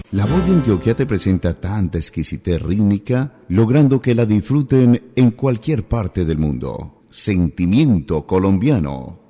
La voz de Antioquia te presenta tanta exquisitez rítmica, logrando que la disfruten en cualquier parte del mundo. Sentimiento colombiano.